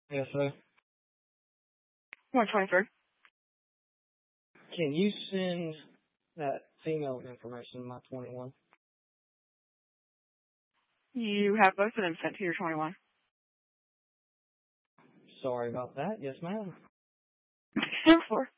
Yes, sir. 123rd. Can you send that female information, my 21? You have both of them sent to your 21. Sorry about that. Yes, ma'am. 4.